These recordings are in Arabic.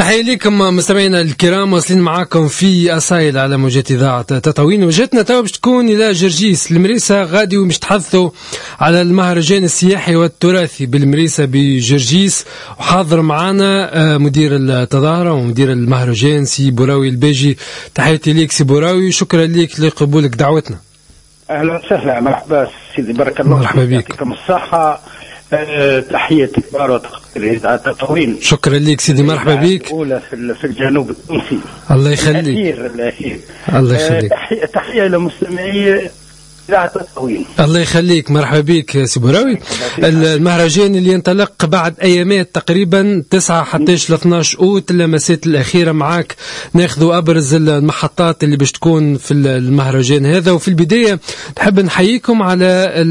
تحية لكم مستمعينا الكرام، واصلين معاكم في أصايل على موجات إذاعة تطاوين. وجهتنا توا باش تكون إلى جرجيس المريسة، غادي ومش تحدثوا على المهرجان السياحي والتراثي بالمريسة بجرجيس، وحاضر معنا مدير التظاهرة ومدير المهرجان سي بوراوي الباجي. تحياتي ليك سي بوراوي، شكرا لك لقبولك دعوتنا. أهلا وسهلا، مرحبا سيدي، بارك الله مرحبا بك، يعطيكم الصحة. تحية كبار وتقدير إذاعة تطاوين. شكرا لك سيدي، مرحبا بك. الأولى في الجنوب التونسي. الله يخليك. الله يخليك. تحية لمستمعي إذاعة تطاوين. الله يخليك، مرحبا بك سي بوراوي. المهرجان اللي ينطلق بعد ايامات تقريبا 9 حتى 12 اوت، اللمسات الاخيره معاك ناخذوا ابرز المحطات اللي باش تكون في المهرجان هذا. وفي البدايه نحب نحييكم على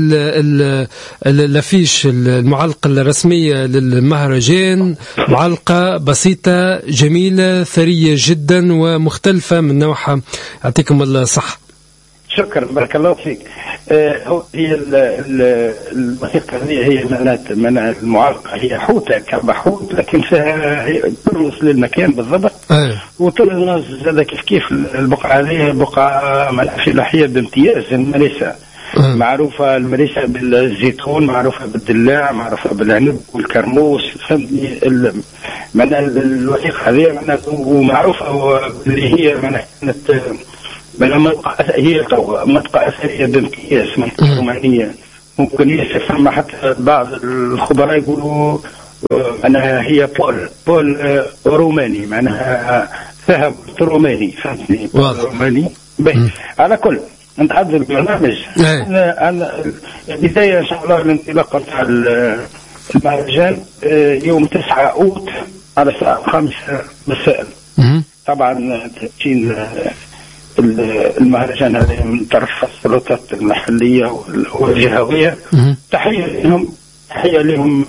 الافيش المعلقه الرسميه للمهرجان، معلقه بسيطه جميله ثريه جدا ومختلفه من نوعها، يعطيكم الصحه. شكرا، بارك الله فيك. هي الوثيقة هي معناتها المعلقة هي حوتة كبحوت، لكن فيها ترمز للمكان بالضبط، وترمز هذا كيف البقعة هذه بقعة فلاحية بامتياز. المريسة معروفة، المريسة بالزيتون، معروفة بالدلاع، معروفة بالعنب والكرموس، فهمتني. معناها الوثيقة هذه معناتها ومعروفة اللي هي معناها كانت هي منطقة أثرية بامتياز، منطقة رومانية. ممكن يسمى حتى بعض الخبراء يقولوا أنها هي بول روماني، معناها ذهب روماني، فهمتني، روماني. على كل نتحدث البرنامج. أنا البداية إن شاء الله الانطلاقة تاع المهرجان يوم 9 أوت على الساعة 5 مساء. طبعا تأتين المهرجان هذا من طرف السلطات المحلية والجهوية. تحية لهم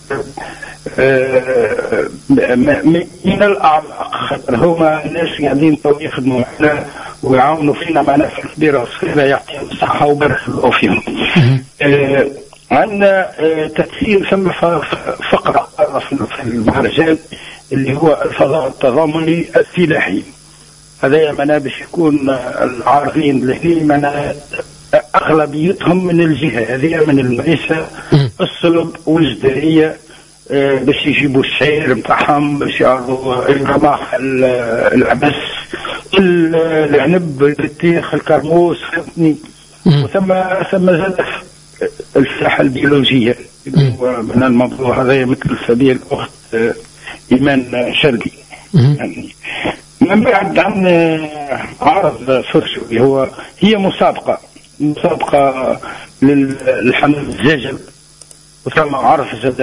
من الأعماق، هما ناس قاعدين يخدموا معنا ويعاونوا فينا معنا في الكبيرة والصغيرة، يعطيهم الصحة وبارك الله فيهم. عندنا تسيير ثم فقرة في المهرجان اللي هو الفضاء التضامني الفلاحي. هذا معناه باش يكون العارضين اللي معناه أغلبيتهم من الجهة هذه، من المريسة الصلب والجدرية، باش يجيبوا الشعير متاعهم، باش يعرضوا الرماح، العبس، العنب، البطيخ، الكرموس، فهمتني. وثم زاد الفلاحة البيولوجية، من الموضوع هذا مثل سبيل الأخت إيمان شرقي. من بعد عن عرض فرشو اللي هي مسابقة للحمام الزاجل، وثم عرض زاد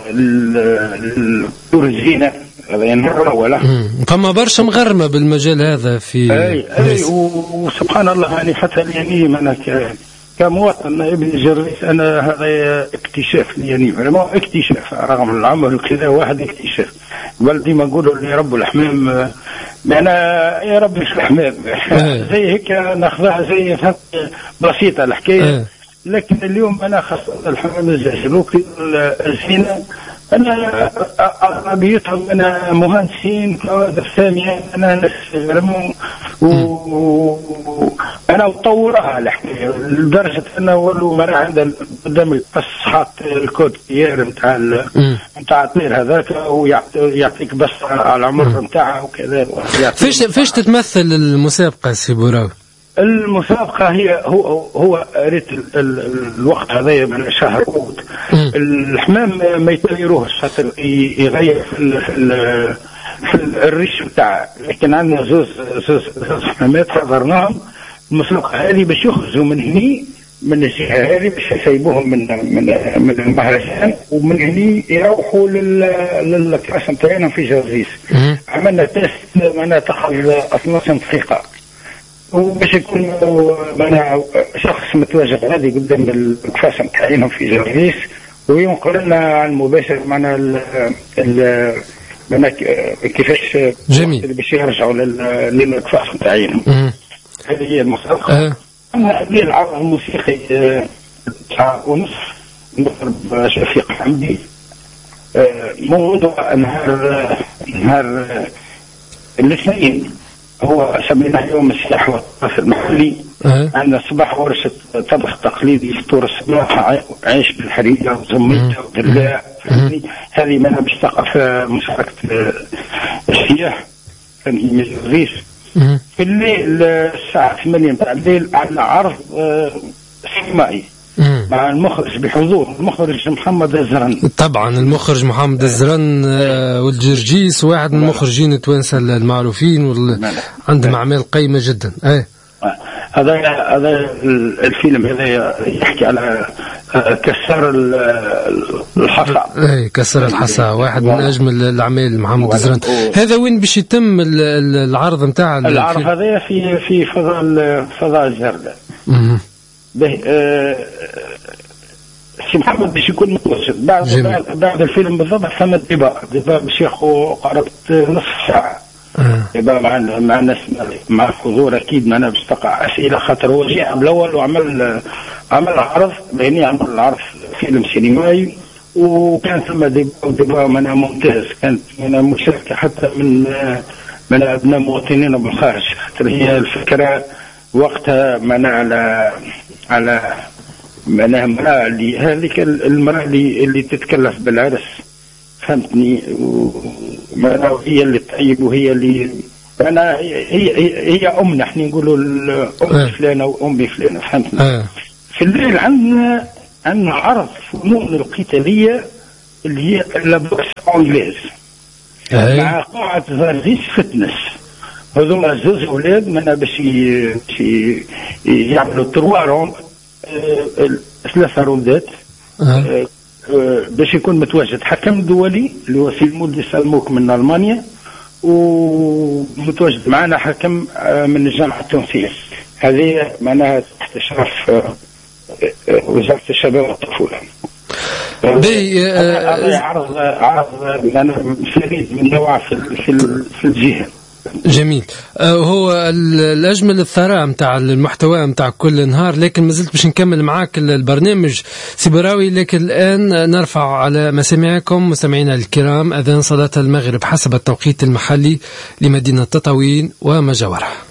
الطيور الزينة، هذا المرة ولا فما برشا مغرمة بالمجال هذا في أي وسبحان الله. يعني حتى يعني أنا كمواطن ابن جريس أنا هذا اكتشاف يعني ما اكتشاف رغم العمر وكذا، واحد اكتشاف. بل ديما نقولوا لي رب الحمام، أنا يا رب مش الحمام زي هيك ناخذها زي بسيطة الحكاية. لكن اليوم أنا خاصة الحمام الزاجل الزينة، أنا أغلبيتهم أنا مهندسين كوادر ثانية، أنا ناس أنا أطورها الحكاية لدرجة أنه ولو مرة عند قدام القص حاط الكود كيير نتاع الطير هذاك، ويعطيك بس على العمر نتاعها وكذا. فيش تتمثل المسابقة سي بوراوي؟ المسابقة هي هو ريت الوقت هذا من شهر أوت. الحمام ما يطيروهش خاطر يغير في الريش بتاعه، لكن عندنا زوز حمامات حضرناهم. المسابقة هذه باش يخرجوا من هني من الجهة هذه باش يسيبوهم من المهرجان، ومن هني يروحوا للكلاس نتاعنا في جرجيس. عملنا تيست معناها تاخذ 12 دقيقة، وباش يكون معنا شخص متواجد غادي قدام الكلاس نتاعنا في جرجيس، وينقل لنا عن مباشر معنا كيفاش جميل باش يرجعوا للكلاس نتاعنا. هذه هي المسابقة. أنا العرض الموسيقي 9:30 نضرب شفيق حمدي، موضوع نهار نهار الاثنين هو سميناه يوم السياحة والتراث المحلي. عندنا صباح ورشة طبخ تقليدي فطور الصباح، عيش بالحريرة وزميتة ودلاع. هذه منها باش تقف مشاركة السياح كان يميز الريش. في الليل الساعة 8 متاع الليل عندنا عرض سينمائي مع المخرج بحضور المخرج محمد الزرن. طبعا المخرج محمد الزرن والجرجيس واحد من المخرجين التوانسه المعروفين عندهم اعمال قيمه جدا. هذا الفيلم هذا يحكي على كسر الحصى. كسر الحصى واحد من اجمل الاعمال محمد الزرن. هذا وين باش يتم العرض نتاع العرض هذا في فضاء الزردة. سي محمد باش يكون متوسط بعد الفيلم بالضبط. ثم ديبا باش ياخذ قرابه نصف ساعه. ديبا مع الناس مع الحضور اكيد. معنا باش تقع اسئله خاطر هو جاء بالاول وعمل عرض يعني عمل العرض فيلم سينمائي وكان ثم ديبا معناها ممتاز. كانت معناها مشاركه حتى من ابناء مواطنين بالخارج خاطر هي الفكره وقتها معناها على معناها المرأة اللي هذيك المرأة اللي تتكلف بالعرس فهمتني. معناها هي اللي طيب وهي اللي معناها هي أمنا احنا نقولوا الأم فلانة وأم بفلانة فهمتني. في الليل عندنا عرض فنون القتالية اللي هي لابوكس أنجليز مع قاعة زرزيس فتنس. هذوما زوج أولاد منا باش يعملوا 3 روند 3 روندات باش يكون متواجد حكم دولي اللي هو سي مولدي سلموك من ألمانيا ومتواجد معنا حكم من الجامعة التونسية. هذه معناها تحت إشراف وزارة الشباب والطفولة. عرض فريد من نوع في الجهة. جميل. هو الأجمل الثراء متاع المحتوى متاع كل نهار. لكن ما زلت باش نكمل معاك البرنامج سيبراوي. لكن الآن نرفع على مسامعكم مستمعينا الكرام أذان صلاة المغرب حسب التوقيت المحلي لمدينة تطاوين وما جاورها.